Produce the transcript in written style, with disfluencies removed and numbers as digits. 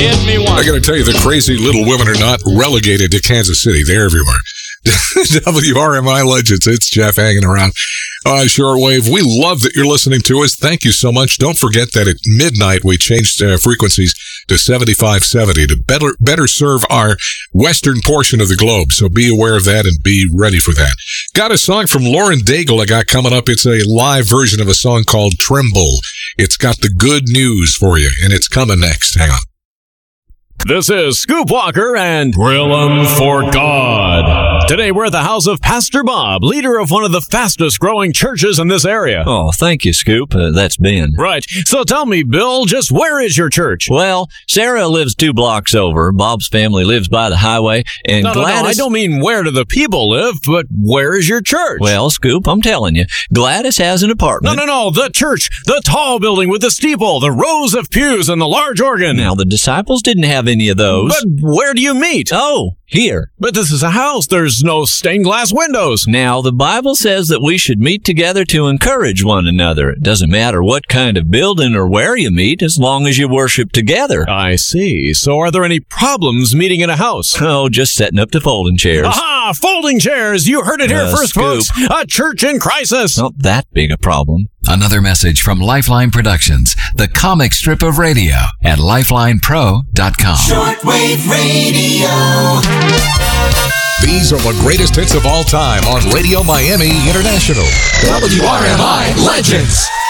Hit me one. I got to tell you, the crazy little women are not relegated to Kansas City. They're everywhere. WRMI Legends. It's Jeff hanging around on shortwave. We love that you're listening to us. Thank you so much. Don't forget that at midnight we changed frequencies to 7570 to better serve our western portion of the globe. So be aware of that and be ready for that. Got a song from Lauren Daigle I got coming up. It's a live version of a song called Tremble. It's got the good news for you, and it's coming next. Hang on. This is Scoop Walker and Grill 'em for God. Today we're at the house of Pastor Bob, leader of one of the fastest growing churches in this area. Oh, thank you, Scoop. That's Ben. Right. So tell me, Bill, just where is your church? Well, Sarah lives 2 blocks over. Bob's family lives by the highway. And No, I don't mean where do the people live, but where is your church? Well, Scoop, I'm telling you, Gladys has an apartment. No, the church, the tall building with the steeple, the rows of pews, and the large organ. Now, the disciples didn't have any of those. But where do you meet? Oh, here. But this is a house. There's no stained glass windows. Now, the Bible says that we should meet together to encourage one another. It doesn't matter what kind of building or where you meet, as long as you worship together. I see. So are there any problems meeting in a house? Oh, just setting up the folding chairs. Aha! Folding chairs! You heard it here first, Scoop. folks. A church in crisis. Not that big a problem. Another message from Lifeline Productions, the comic strip of radio at lifelinepro.com. Shortwave radio. These are the greatest hits of all time on Radio Miami International. WRMI Legends.